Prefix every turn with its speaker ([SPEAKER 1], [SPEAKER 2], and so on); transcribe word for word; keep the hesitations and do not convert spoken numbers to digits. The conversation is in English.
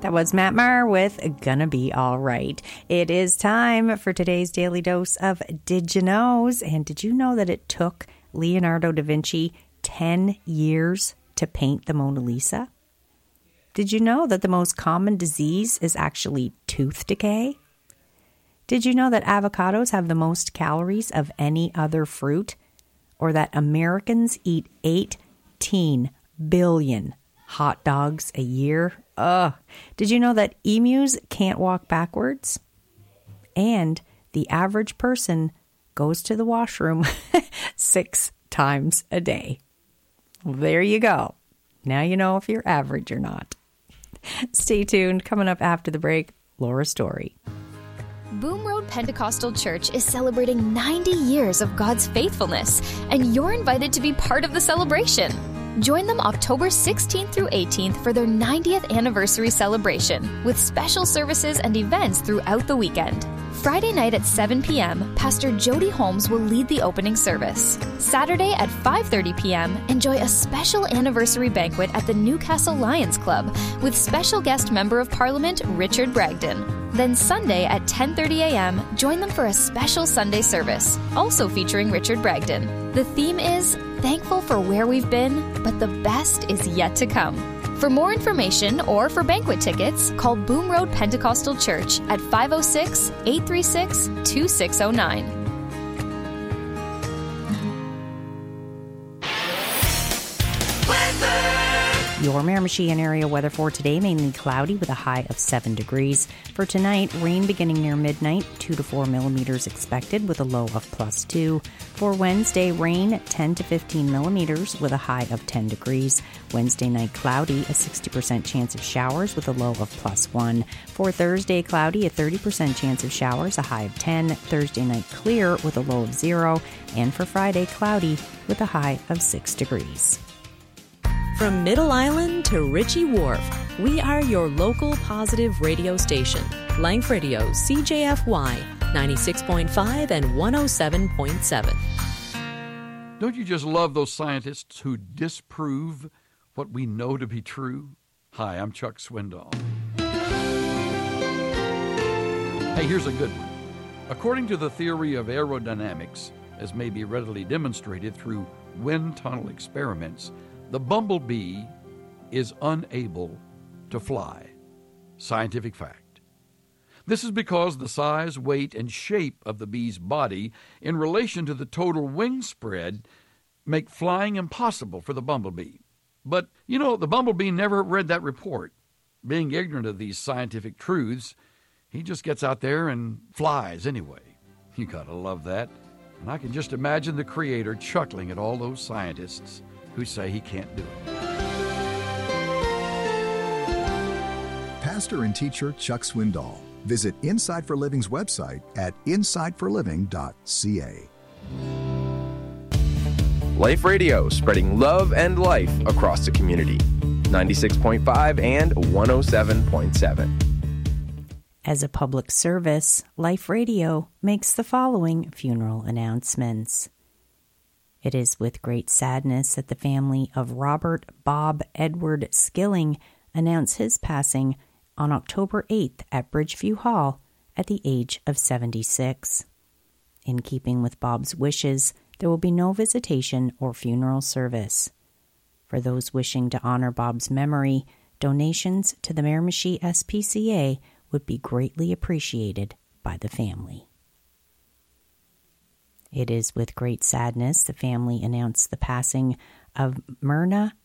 [SPEAKER 1] That was Matt Maher with Gonna Be All Right. It is time for today's Daily Dose of Did You Knows? And did you know that it took Leonardo da Vinci ten years to paint the Mona Lisa? Did you know that the most common disease is actually tooth decay? Did you know that avocados have the most calories of any other fruit? Or that Americans eat eighteen billion hot dogs a year? Ugh. Did you know that emus can't walk backwards? And the average person goes to the washroom six times a day. Well, there you go. Now you know if you're average or not. Stay tuned. Coming up after the break, Laura's story.
[SPEAKER 2] Boom Road Pentecostal Church is celebrating ninety years of God's faithfulness, and you're invited to be part of the celebration. Join them October sixteenth through eighteenth for their ninetieth anniversary celebration, with special services and events throughout the weekend. Friday night at seven p.m., Pastor Jody Holmes will lead the opening service. Saturday at five thirty p.m., enjoy a special anniversary banquet at the Newcastle Lions Club with special guest Member of Parliament Richard Bragdon. Then Sunday at ten thirty a.m., join them for a special Sunday service, also featuring Richard Bragdon. The theme is Thankful for Where We've Been, but the best is yet to come. For more information or for banquet tickets, call Boom Road Pentecostal Church at five oh six, eight three six, two six oh nine.
[SPEAKER 1] Your Miramichi and area weather for today, mainly cloudy with a high of seven degrees. For tonight, rain beginning near midnight, two to four millimeters expected with a low of plus two. For Wednesday, rain ten to fifteen millimeters with a high of ten degrees. Wednesday night, cloudy, a sixty percent chance of showers with a low of plus one. For Thursday, cloudy, a thirty percent chance of showers, a high of ten. Thursday night, clear with a low of zero. And for Friday, cloudy with a high of six degrees.
[SPEAKER 3] From Middle Island to Ritchie Wharf, we are your local positive radio station. Life Radio, C J F Y, ninety-six point five and one oh seven point seven.
[SPEAKER 4] Don't you just love those scientists who disprove what we know to be true? Hi, I'm Chuck Swindoll. Hey, here's a good one. According to the theory of aerodynamics, as may be readily demonstrated through wind tunnel experiments, the bumblebee is unable to fly. Scientific fact. This is because the size, weight, and shape of the bee's body in relation to the total wing spread make flying impossible for the bumblebee. But, you know, the bumblebee never read that report. Being ignorant of these scientific truths, he just gets out there and flies anyway. You gotta love that. And I can just imagine the Creator chuckling at all those scientists who say he can't do it.
[SPEAKER 5] Pastor and teacher Chuck Swindoll. Visit Inside for Living's website at inside for living dot c a.
[SPEAKER 6] Life Radio, spreading love and life across the community. ninety-six point five and one oh seven point seven.
[SPEAKER 1] As a public service, Life Radio makes the following funeral announcements. It is with great sadness that the family of Robert Bob Edward Skilling announced his passing on October eighth at Bridgeview Hall at the age of seventy-six. In keeping with Bob's wishes, there will be no visitation or funeral service. For those wishing to honor Bob's memory, donations to the Miramichi S P C A would be greatly appreciated by the family. It is with great sadness the family announced the passing of Myrna